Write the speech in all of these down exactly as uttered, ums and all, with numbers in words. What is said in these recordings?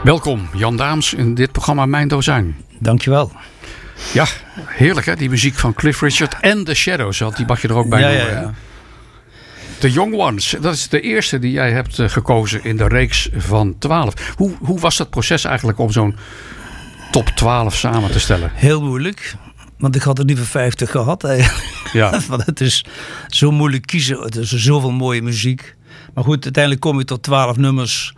Welkom Jan Daams in dit programma Mijn Dozijn. Dankjewel. Ja, heerlijk hè, die muziek van Cliff Richard en The Shadows, want die mag je er ook bij ja, noemen. Ja, ja. The Young Ones, dat is de eerste die jij hebt uh, gekozen in de reeks van twaalf. Hoe, hoe was dat proces eigenlijk om zo'n top twaalf samen te stellen? Heel moeilijk, want ik had er liever vijftig gehad eigenlijk. Ja. Want het is zo moeilijk kiezen, het is zoveel mooie muziek. Maar goed, uiteindelijk kom je tot twaalf nummers.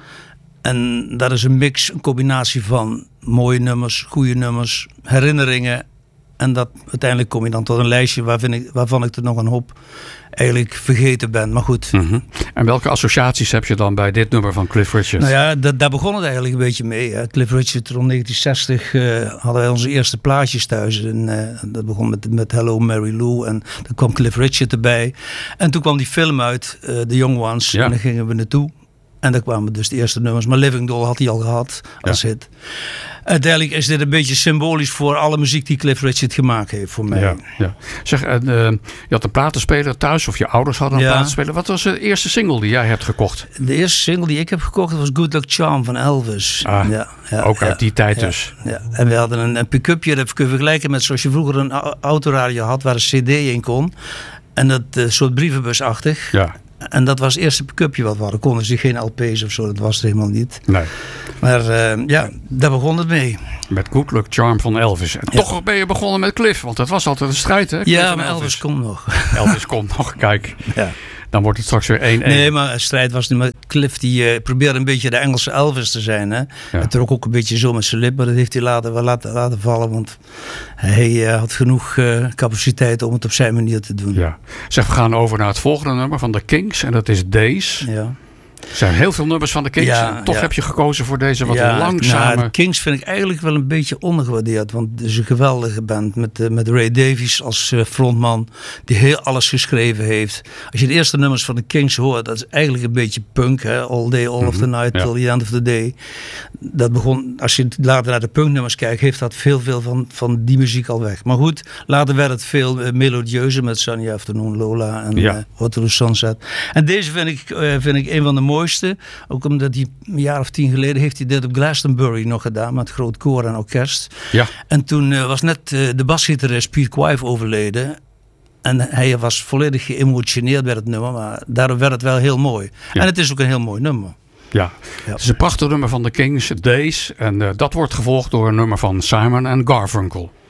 En dat is een mix, een combinatie van mooie nummers, goede nummers, herinneringen. En dat, uiteindelijk kom je dan tot een lijstje waarvan ik, waarvan ik er nog een hoop eigenlijk vergeten ben. Maar goed. Mm-hmm. En welke associaties heb je dan bij dit nummer van Cliff Richard? Nou ja, dat, daar begon het eigenlijk een beetje mee. Hè. Cliff Richard rond negentien zestig uh, hadden wij onze eerste plaatjes thuis. En, uh, dat begon met, met Hello Mary Lou. En dan kwam Cliff Richard erbij. En toen kwam die film uit, uh, The Young Ones. Ja. En daar gingen we naartoe. En daar kwamen dus de eerste nummers. Maar Living Doll had hij al gehad als ja. hit. Uiteindelijk is dit een beetje symbolisch voor alle muziek die Cliff Richard gemaakt heeft voor mij. Ja, ja. Zeg, uh, je had een platenspeler thuis of je ouders hadden een ja. platenspeler. Wat was de eerste single die jij hebt gekocht? De eerste single die ik heb gekocht was Good Luck Charm van Elvis. Ah, ja, ja, ook uit ja, die tijd ja, dus. Ja. En we hadden een, een pick-upje, dat kun je vergelijken met zoals je vroeger een autoradio had waar een cd in kon. En dat uh, soort brievenbusachtig. Ja. En dat was het eerste pick-upje wat we hadden. Konden ze geen L P's of zo, dat was er helemaal niet. Nee. Maar uh, ja, daar begon het mee. Met Good Luck Charm van Elvis. En ja. toch ben je begonnen met Cliff, want dat was altijd een strijd hè? Cliff ja, maar Elvis. Elvis komt nog. Elvis komt nog, kijk. Ja. Dan wordt het straks weer één-één. Nee, maar strijd was niet. Maar Cliff die uh, probeerde een beetje de Engelse Elvis te zijn. Hè? Ja. Hij trok ook een beetje zo met zijn lip, maar dat heeft hij laten, wel laten, laten vallen. Want hij uh, had genoeg uh, capaciteit om het op zijn manier te doen. Ja. Zeg, we gaan over naar het volgende nummer van de Kings. En dat is Days. Ja. Er zijn heel veel nummers van de Kings. Ja, en toch ja. heb je gekozen voor deze wat ja, langzame... Nou, de Kings vind ik eigenlijk wel een beetje ondergewaardeerd. Want het is een geweldige band. Met, uh, met Ray Davies als uh, frontman. Die heel alles geschreven heeft. Als je de eerste nummers van de Kings hoort. Dat is eigenlijk een beetje punk. Hè? All day, all mm-hmm. of the night, ja. till the end of the day. Dat begon, als je later naar de punknummers kijkt. Heeft dat veel, veel van, van die muziek al weg. Maar goed, later werd het veel uh, melodieuzer. Met Sunny Afternoon, Lola en ja. uh, Waterloo Sunset. En deze vind ik, uh, vind ik een van de mooiste. Ook omdat hij een jaar of tien geleden heeft hij dit op Glastonbury nog gedaan. Met groot koor en orkest. Ja. En toen uh, was net uh, de basgitarist Pete Quive overleden. En hij was volledig geëmotioneerd bij het nummer. Maar daardoor werd het wel heel mooi. Ja. En het is ook een heel mooi nummer. Ja, ja. Het is een prachtig nummer van de Kings, Days. En uh, dat wordt gevolgd door een nummer van Simon and Garfunkel.